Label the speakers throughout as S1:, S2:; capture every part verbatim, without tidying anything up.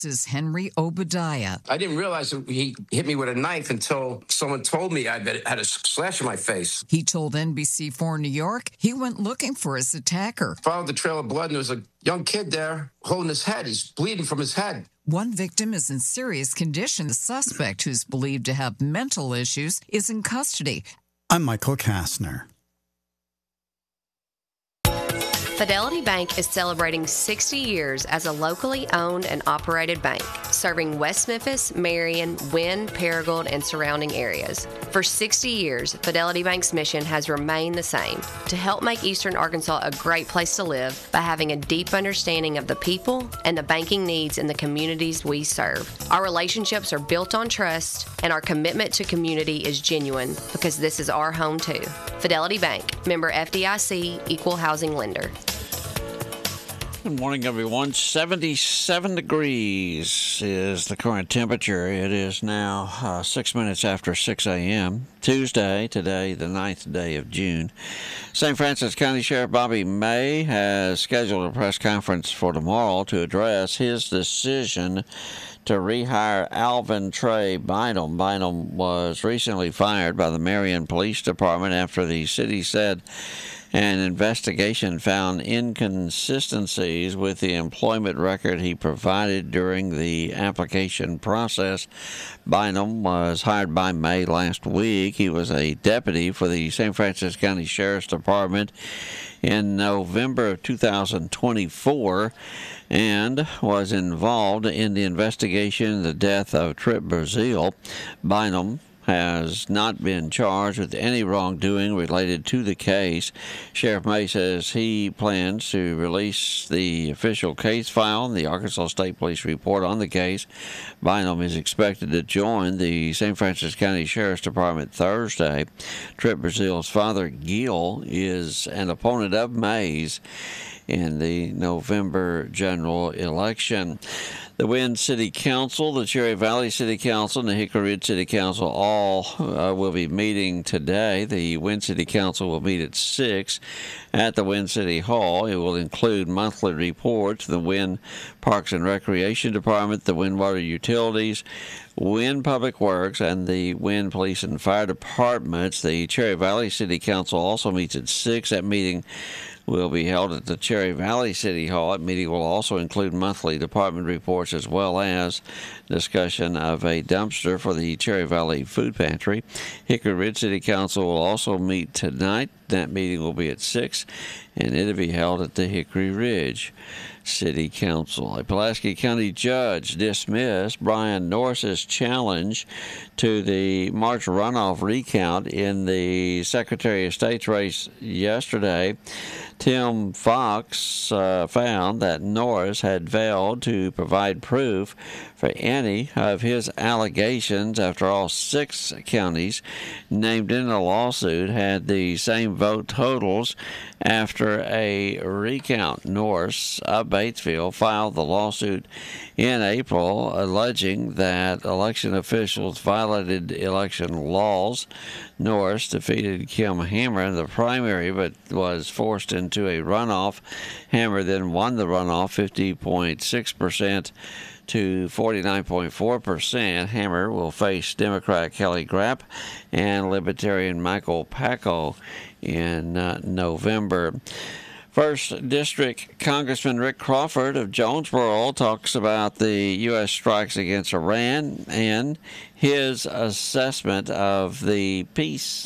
S1: Is Henry Obadiah.
S2: I didn't realize he hit me with a knife until someone told me I had a slash in my face.
S1: He told N B C four New York he went looking for his attacker.
S2: Followed the trail of blood, and there was a young kid there holding his head. He's bleeding from his head.
S1: One victim is in serious condition. The suspect, who's believed to have mental issues, is in custody.
S3: I'm Michael Kastner.
S4: Fidelity Bank is celebrating sixty years as a locally owned and operated bank, serving West Memphis, Marion, Wynn, Paragould, and surrounding areas. For sixty years, Fidelity Bank's mission has remained the same, to help make Eastern Arkansas a great place to live by having a deep understanding of the people and the banking needs in the communities we serve. Our relationships are built on trust, and our commitment to community is genuine because this is our home too. Fidelity Bank, member F D I C, equal housing lender.
S5: Good morning, everyone. seventy-seven degrees is the current temperature. It is now uh, six minutes after six a.m. Tuesday, today, the ninth day of June. Saint Francis County Sheriff Bobby May has scheduled a press conference for tomorrow to address his decision to rehire Alvin Trey Bynum. Bynum was recently fired by the Marion Police Department after the city said an investigation found inconsistencies with the employment record he provided during the application process. Bynum was hired by May last week. He was a deputy for the Saint Francis County Sheriff's Department in November of two thousand twenty-four and was involved in the investigation of the death of Trip Brazil. Bynum has not been charged with any wrongdoing related to the case. Sheriff May says he plans to release the official case file and the Arkansas State Police report on the case. Bynum is expected to join the Saint Francis County Sheriff's Department Thursday. Trip Brazil's father, Gil, is an opponent of May's in the November general election. The Wynn City Council, the Cherry Valley City Council, and the Hickory Ridge City Council all uh, will be meeting today. The Wynn City Council will meet at six at the Wynn City Hall. It will include monthly reports, the Wynn Parks and Recreation Department, the Wynn Water Utilities, Wynn Public Works, and the Wynn Police and Fire Departments. The Cherry Valley City Council also meets at six. That meeting will be held at the Cherry Valley City Hall. That meeting will also include monthly department reports as well as discussion of a dumpster for the Cherry Valley Food Pantry. Hickory Ridge City Council will also meet tonight. That meeting will be at six, and it'll be held at the Hickory Ridge City Council. A Pulaski County judge dismissed Brian Norris's challenge to the March runoff recount in the Secretary of State's race yesterday. Tim Fox uh, found that Norris had failed to provide proof for any of his allegations. After all, six counties named in the lawsuit had the same vote totals after a recount. Norris of Batesville filed the lawsuit in April, alleging that election officials violated election laws. Norris defeated Kim Hammer in the primary, but was forced into a runoff. Hammer then won the runoff fifty point six percent to forty-nine point four percent. Hammer will face Democrat Kelly Grapp and Libertarian Michael Packo in uh, November. First District Congressman Rick Crawford of Jonesboro talks about the U S strikes against Iran and his assessment of the peace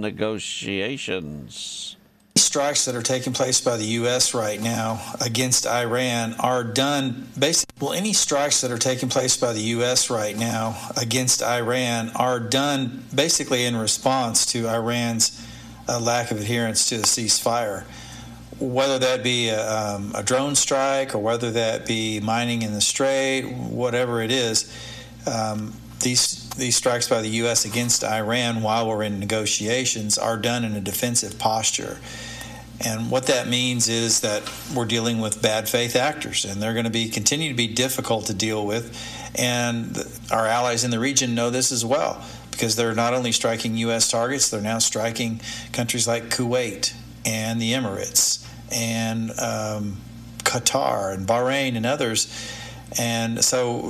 S5: negotiations.
S6: Strikes that are taking place by the U S right now against Iran are done basically. Well, any strikes that are taking place by the U S right now against Iran are done basically in response to Iran's uh, lack of adherence to the ceasefire. Whether that be a, um, a drone strike or whether that be mining in the Strait, whatever it is, um, these these strikes by the U S against Iran while we're in negotiations are done in a defensive posture. And what that means is that we're dealing with bad faith actors, and they're going to be continue to be difficult to deal with. And our allies in the region know this as well, because they're not only striking U S targets, they're now striking countries like Kuwait and the Emirates and um, Qatar and Bahrain and others. And so